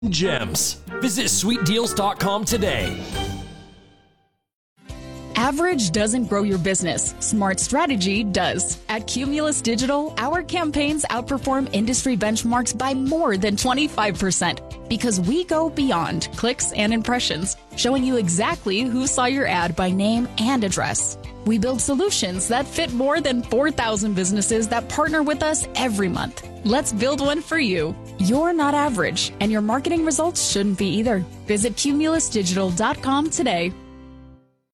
gems. Visit sweetdeals.com today. Average doesn't grow your business. Smart strategy does. At Cumulus Digital, our campaigns outperform industry benchmarks by more than 25% because we go beyond clicks and impressions, showing you exactly who saw your ad by name and address. We build solutions that fit more than 4,000 businesses that partner with us every month. Let's build one for you. You're not average, and your marketing results shouldn't be either. Visit cumulusdigital.com today.